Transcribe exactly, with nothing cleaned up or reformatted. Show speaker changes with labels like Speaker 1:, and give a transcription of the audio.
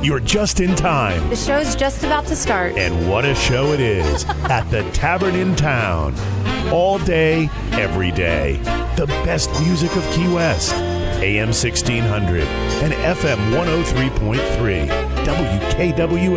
Speaker 1: You're just in time.
Speaker 2: The show's just about to start.
Speaker 1: And what a show it is at the Tavern in Town. All day, every day. The best music of Key West. A M sixteen hundred and F M one oh three point three. W K W